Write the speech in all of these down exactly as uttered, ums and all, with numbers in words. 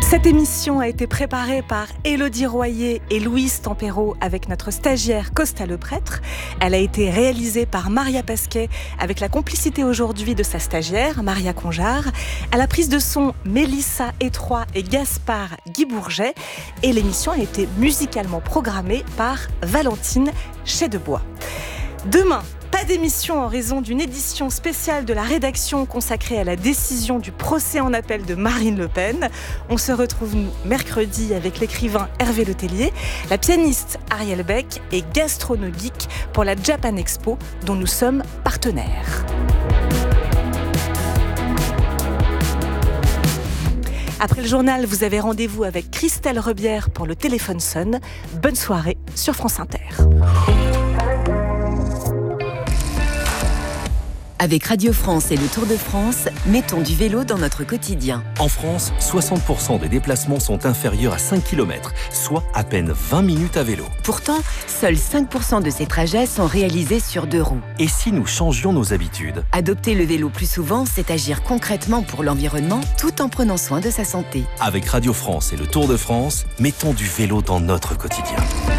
Cette émission a été préparée par Élodie Royer et Louise Tempéro avec notre stagiaire Costa Leprêtre. Elle a été réalisée par Maria Pasquet avec la complicité aujourd'hui de sa stagiaire, Maria Conjar. À la prise de son, Mélissa Étroit et Gaspard Guibourget. Et l'émission a été musicalement programmée par Valentine Chedebois. Demain, pas d'émission en raison d'une édition spéciale de la rédaction consacrée à la décision du procès en appel de Marine Le Pen. On se retrouve mercredi avec l'écrivain Hervé Letellier, la pianiste Ariel Beck et Gastrono Geek pour la Japan Expo dont nous sommes partenaires. Après le journal, vous avez rendez-vous avec Christelle Rebière pour le téléphone sonne. Bonne soirée sur France Inter. Avec Radio France et le Tour de France, mettons du vélo dans notre quotidien. En France, soixante pour cent des déplacements sont inférieurs à cinq kilomètres, soit à peine vingt minutes à vélo. Pourtant, seuls cinq pour cent de ces trajets sont réalisés sur deux roues. Et si nous changions nos habitudes ? Adopter le vélo plus souvent, c'est agir concrètement pour l'environnement tout en prenant soin de sa santé. Avec Radio France et le Tour de France, mettons du vélo dans notre quotidien.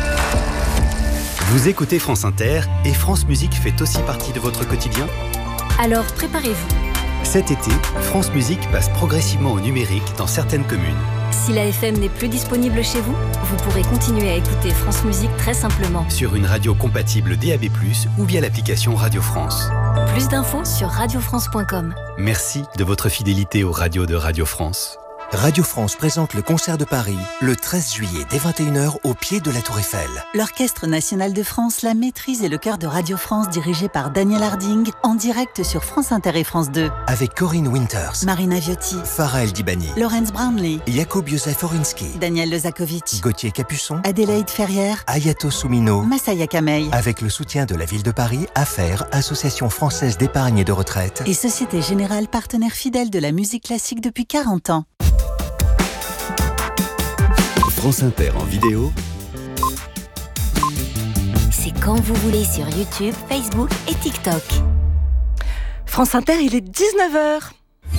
Vous écoutez France Inter et France Musique fait aussi partie de votre quotidien ? Alors préparez-vous. Cet été, France Musique passe progressivement au numérique dans certaines communes. Si la F M n'est plus disponible chez vous, vous pourrez continuer à écouter France Musique très simplement. Sur une radio compatible D A B plus, ou via l'application Radio France. Plus d'infos sur radio france point com. Merci de votre fidélité aux radios de Radio France. Radio France présente le concert de Paris le treize juillet dès vingt et une heures au pied de la Tour Eiffel. L'Orchestre National de France, la Maîtrise et le chœur de Radio France dirigé par Daniel Harding en direct sur France Inter et France deux. Avec Corinne Winters, Marina Viotti, Farah El Dibani, Laurence Brownlee, Jakub Józef Orinski, Daniel Lezakovic, Gauthier Capuçon, Adélaïde Ferrière, Ayato Soumino, Massaya Kamei. Avec le soutien de la ville de Paris, Affaires, Association française d'épargne et de retraite et Société Générale, partenaire fidèle de la musique classique depuis quarante ans. France Inter en vidéo. C'est quand vous voulez sur YouTube, Facebook et TikTok. France Inter, il est dix-neuf heures.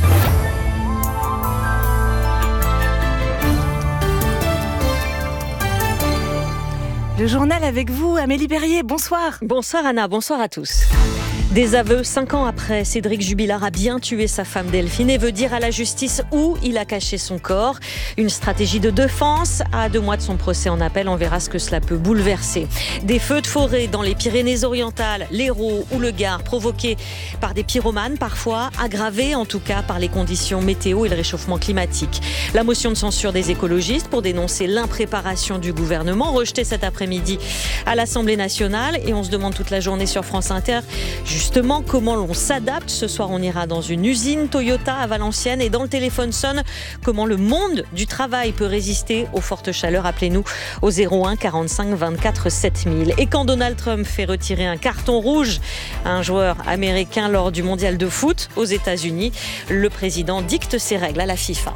Le journal avec vous, Amélie Berrier, bonsoir. Bonsoir Anna, bonsoir à tous. Des aveux, cinq ans après, Cédric Jubilard a bien tué sa femme Delphine et veut dire à la justice où il a caché son corps. Une stratégie de défense. À deux mois de son procès en appel, on verra ce que cela peut bouleverser. Des feux de forêt dans les Pyrénées-Orientales, l'Hérault ou le Gard, provoqués par des pyromanes parfois, aggravés en tout cas par les conditions météo et le réchauffement climatique. La motion de censure des écologistes pour dénoncer l'impréparation du gouvernement, rejetée cet après-midi à l'Assemblée nationale. Et on se demande toute la journée sur France Inter, justement, comment l'on s'adapte. Ce soir, on ira dans une usine Toyota à Valenciennes et dans le téléphone sonne, comment le monde du travail peut résister aux fortes chaleurs. Appelez-nous au zéro un quarante-cinq vingt-quatre sept mille. Et quand Donald Trump fait retirer un carton rouge à un joueur américain lors du mondial de foot aux États-Unis, le président dicte ses règles à la FIFA.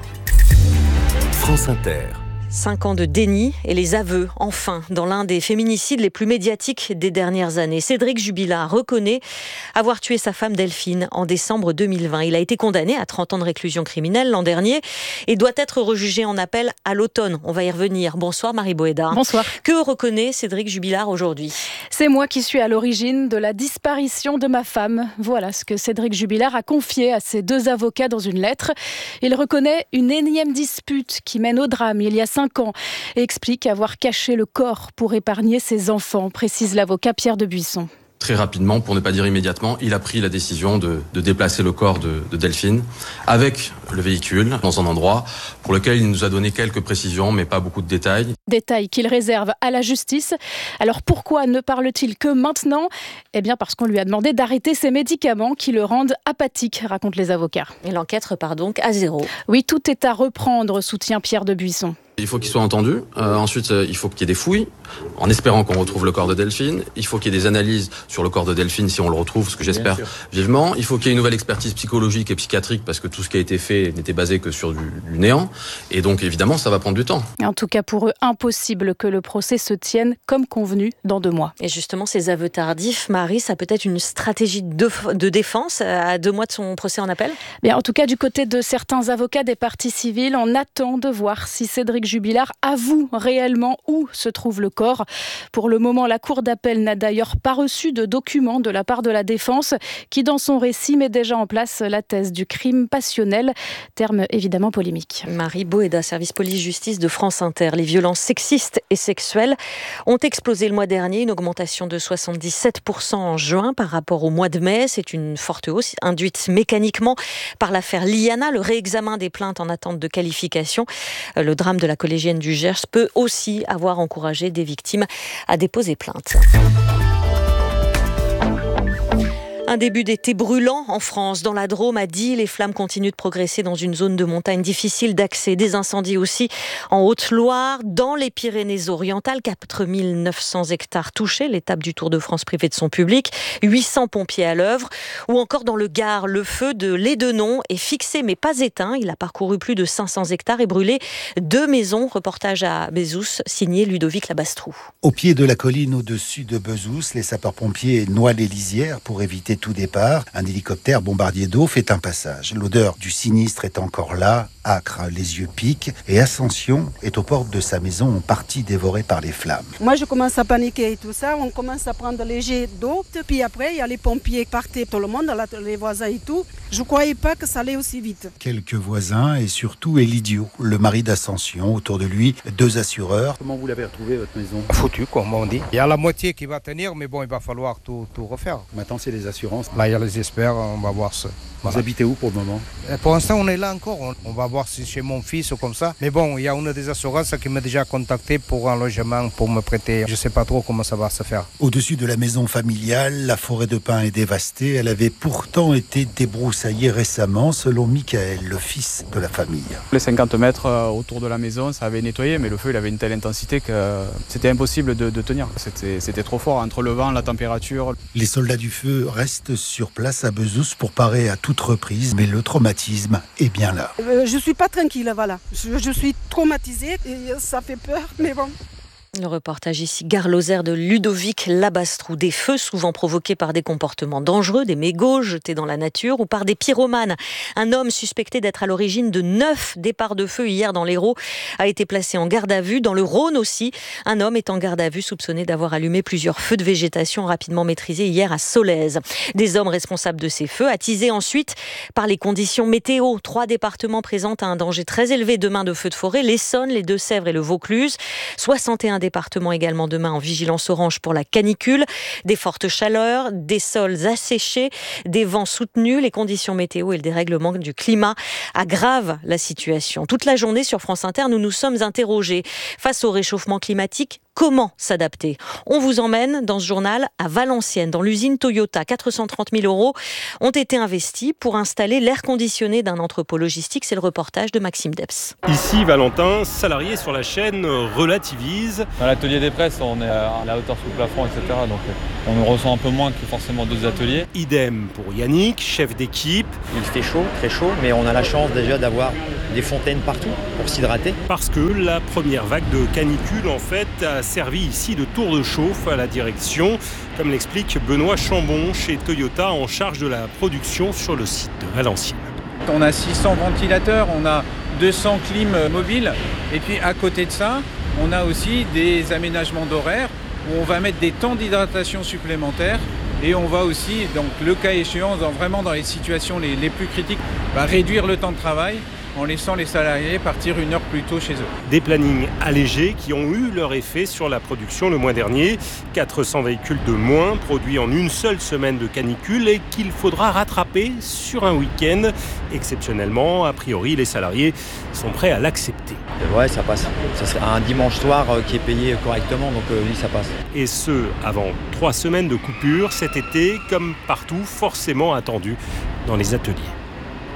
France Inter. Cinq ans de déni et les aveux, enfin, dans l'un des féminicides les plus médiatiques des dernières années. Cédric Jubilard reconnaît avoir tué sa femme Delphine en décembre deux mille vingt. Il a été condamné à trente ans de réclusion criminelle l'an dernier et doit être rejugé en appel à l'automne. On va y revenir. Bonsoir Marie Boéda. Bonsoir. Que reconnaît Cédric Jubilard aujourd'hui ? C'est moi qui suis à l'origine de la disparition de ma femme. Voilà ce que Cédric Jubilard a confié à ses deux avocats dans une lettre. Il reconnaît une énième dispute qui mène au drame il y a cinq ans et explique avoir caché le corps pour épargner ses enfants, précise l'avocat Pierre de Buisson. Très rapidement, pour ne pas dire immédiatement, il a pris la décision de, de déplacer le corps de, de Delphine avec le véhicule dans un endroit pour lequel il nous a donné quelques précisions, mais pas beaucoup de détails. Détails qu'il réserve à la justice. Alors pourquoi ne parle-t-il que maintenant ? Eh bien parce qu'on lui a demandé d'arrêter ses médicaments qui le rendent apathique, racontent les avocats. Et l'enquête repart donc à zéro. Oui, tout est à reprendre, soutient Pierre de Buisson. Il faut qu'il soit entendu. Euh, ensuite, euh, il faut qu'il y ait des fouilles, en espérant qu'on retrouve le corps de Delphine. Il faut qu'il y ait des analyses sur le corps de Delphine, si on le retrouve, ce que j'espère vivement. Il faut qu'il y ait une nouvelle expertise psychologique et psychiatrique, parce que tout ce qui a été fait n'était basé que sur du, du néant. Et donc, évidemment, ça va prendre du temps. En tout cas, pour eux, impossible que le procès se tienne comme convenu dans deux mois. Et justement, ces aveux tardifs, Marie, ça peut être une stratégie de, de défense à deux mois de son procès en appel ? Bien, en tout cas, du côté de certains avocats des parties civiles, on attend de voir si Cédric Jubilard avoue réellement où se trouve le corps. Pour le moment, la cour d'appel n'a d'ailleurs pas reçu de documents de la part de la défense qui, dans son récit, met déjà en place la thèse du crime passionnel, terme évidemment polémique. Marie Boéda, service police-justice de France Inter. Les violences sexistes et sexuelles ont explosé le mois dernier, une augmentation de soixante-dix-sept pour cent en juin par rapport au mois de mai. C'est une forte hausse induite mécaniquement par l'affaire Liana, le réexamen des plaintes en attente de qualification. Le drame de la collégienne du Gers peut aussi avoir encouragé des victimes à déposer plainte. Un début d'été brûlant en France. Dans la Drôme, à Die, les flammes continuent de progresser dans une zone de montagne difficile d'accès. Des incendies aussi en Haute-Loire, dans les Pyrénées-Orientales. quatre mille neuf cents hectares touchés, l'étape du Tour de France privée de son public. huit cents pompiers à l'œuvre. Ou encore dans le Gard, le feu de Lédenon est fixé mais pas éteint. Il a parcouru plus de cinq cents hectares et brûlé deux maisons. Reportage à Bezous, signé Ludovic Labastrou. Au pied de la colline au-dessus de Bezous, les sapeurs-pompiers noient les lisières pour éviter tout départ. Un hélicoptère bombardier d'eau fait un passage. L'odeur du sinistre est encore là, âcre, les yeux piquent, et Ascension est aux portes de sa maison en partie dévorée par les flammes. Moi, je commence à paniquer et tout ça. On commence à prendre les jets d'eau. Puis après, il y a les pompiers qui partaient, tout le monde, les voisins et tout. Je ne croyais pas que ça allait aussi vite. Quelques voisins et surtout Elidio, le mari d'Ascension. Autour de lui, deux assureurs. Comment vous l'avez retrouvé, votre maison ? Foutu, comme on dit. Il y a la moitié qui va tenir, mais bon, il va falloir tout, tout refaire. Maintenant, c'est les assurances. Là, il y a les experts, on va voir ça. Voilà. Vous habitez où pour le moment ? Pour l'instant, on est là encore. On va voir si chez mon fils ou comme ça. Mais bon, il y a une des assurances qui m'a déjà contacté pour un logement, pour me prêter. Je ne sais pas trop comment ça va se faire. Au-dessus de la maison familiale, la forêt de pins est dévastée. Elle avait pourtant été débroussaillée récemment, selon Michael, le fils de la famille. Les cinquante mètres autour de la maison, ça avait nettoyé, mais le feu il avait une telle intensité que c'était impossible de, de tenir. C'était, c'était trop fort, entre le vent, la température. Les soldats du feu restent sur place à Bezous pour parer à toute reprise, mais le traumatisme est bien là. Euh, je suis pas tranquille, voilà. Je, je suis traumatisée et ça fait peur, mais bon. Le reportage ici, Gare Lozère de Ludovic Labastrou. Des feux souvent provoqués par des comportements dangereux, des mégots jetés dans la nature ou par des pyromanes. Un homme suspecté d'être à l'origine de neuf départs de feu hier dans l'Hérault a été placé en garde à vue. Dans le Rhône aussi, un homme est en garde à vue soupçonné d'avoir allumé plusieurs feux de végétation rapidement maîtrisés hier à Solèze. Des hommes responsables de ces feux, attisés ensuite par les conditions météo. Trois départements présentent un danger très élevé demain de feux de forêt, l'Essonne, les Deux-Sèvres et le Vaucluse. soixante et un départements également demain en vigilance orange pour la canicule, des fortes chaleurs, des sols asséchés, des vents soutenus, les conditions météo et le dérèglement du climat aggravent la situation. Toute la journée sur France Inter, nous nous sommes interrogés face au réchauffement climatique. Comment s'adapter ? On vous emmène dans ce journal à Valenciennes, dans l'usine Toyota. quatre cent trente mille euros ont été investis pour installer l'air conditionné d'un entrepôt logistique. C'est le reportage de Maxime Debs. Ici, Valentin, salarié sur la chaîne, relativise. Dans l'atelier des presses, on est à la hauteur sous le plafond, et cetera. Donc on nous ressent un peu moins que forcément d'autres ateliers. Idem pour Yannick, chef d'équipe. Il fait chaud, très chaud, mais on a la chance déjà d'avoir des fontaines partout pour s'hydrater. Parce que la première vague de canicule, en fait, a servi ici de tour de chauffe à la direction, comme l'explique Benoît Chambon chez Toyota en charge de la production sur le site de Valenciennes. On a six cents ventilateurs, on a deux cents clims mobiles et puis à côté de ça, on a aussi des aménagements d'horaire où on va mettre des temps d'hydratation supplémentaires et on va aussi, donc le cas échéant, dans, vraiment dans les situations les, les plus critiques, bah, réduire le temps de travail en laissant les salariés partir une heure plus tôt chez eux. Des plannings allégés qui ont eu leur effet sur la production le mois dernier. quatre cents véhicules de moins produits en une seule semaine de canicule et qu'il faudra rattraper sur un week-end. Exceptionnellement, a priori, les salariés sont prêts à l'accepter. Ouais, ça passe. Ça serait un dimanche soir qui est payé correctement, donc euh, oui, ça passe. Et ce, avant trois semaines de coupure cet été, comme partout, forcément attendu dans les ateliers.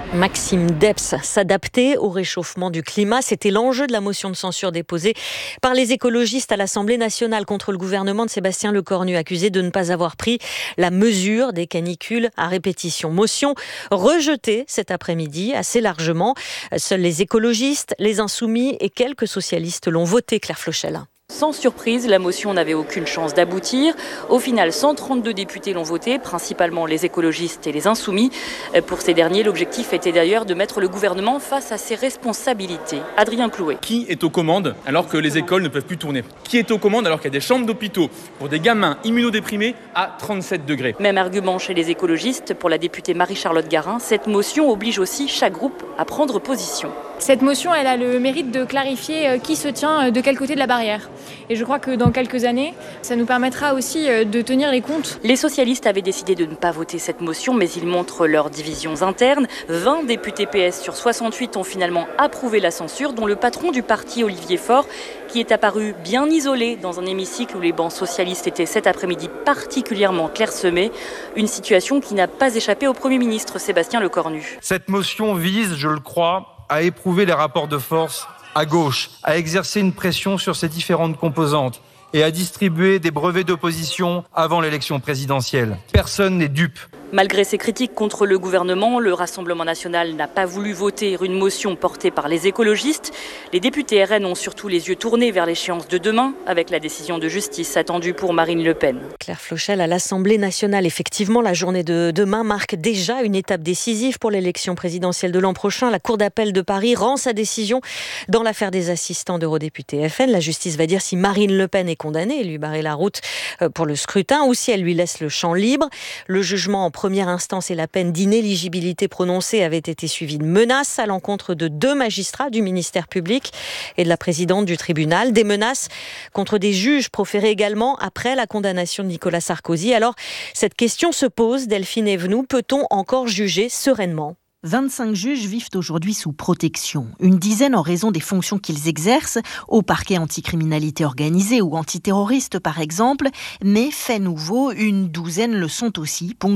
Maxime Debs, s'adapter au réchauffement du climat, c'était l'enjeu de la motion de censure déposée par les écologistes à l'Assemblée nationale contre le gouvernement de Sébastien Lecornu, accusé de ne pas avoir pris la mesure des canicules à répétition. Motion rejetée cet après-midi assez largement. Seuls les écologistes, les insoumis et quelques socialistes l'ont votée, Claire Flochel. Sans surprise, la motion n'avait aucune chance d'aboutir. Au final, cent trente-deux députés l'ont votée, principalement les écologistes et les insoumis. Pour ces derniers, l'objectif était d'ailleurs de mettre le gouvernement face à ses responsabilités. Adrien Clouet. Qui est aux commandes alors que les écoles ne peuvent plus tourner ? Qui est aux commandes alors qu'il y a des chambres d'hôpitaux pour des gamins immunodéprimés à trente-sept degrés ? Même argument chez les écologistes. Pour la députée Marie-Charlotte Garin, cette motion oblige aussi chaque groupe à prendre position. Cette motion, elle a le mérite de clarifier qui se tient de quel côté de la barrière. Et je crois que dans quelques années, ça nous permettra aussi de tenir les comptes. Les socialistes avaient décidé de ne pas voter cette motion, mais ils montrent leurs divisions internes. vingt députés P S sur soixante-huit ont finalement approuvé la censure, dont le patron du parti, Olivier Faure, qui est apparu bien isolé dans un hémicycle où les bancs socialistes étaient cet après-midi particulièrement clairsemés. Une situation qui n'a pas échappé au Premier ministre Sébastien Lecornu. Cette motion vise, je le crois, à éprouver les rapports de force à gauche, à exercer une pression sur ces différentes composantes et à distribuer des brevets d'opposition avant l'élection présidentielle. Personne n'est dupe. Malgré ses critiques contre le gouvernement, le Rassemblement national n'a pas voulu voter une motion portée par les écologistes. Les députés R N ont surtout les yeux tournés vers l'échéance de demain, avec la décision de justice attendue pour Marine Le Pen. Claire Flochel, à l'Assemblée nationale, effectivement, la journée de demain marque déjà une étape décisive pour l'élection présidentielle de l'an prochain. La Cour d'appel de Paris rend sa décision dans l'affaire des assistants d'eurodéputés F N. La justice va dire si Marine Le Pen est condamnée et lui barrer la route pour le scrutin ou si elle lui laisse le champ libre. Le jugement en première instance et la peine d'inéligibilité prononcée avaient été suivies de menaces à l'encontre de deux magistrats du ministère public et de la présidente du tribunal. Des menaces contre des juges proférées également après la condamnation de Nicolas Sarkozy. Alors, cette question se pose, Delphine Evenou, peut-on encore juger sereinement ? vingt-cinq juges vivent aujourd'hui sous protection. Une dizaine en raison des fonctions qu'ils exercent, au parquet anticriminalité organisée ou antiterroriste par exemple. Mais, fait nouveau, une douzaine le sont aussi,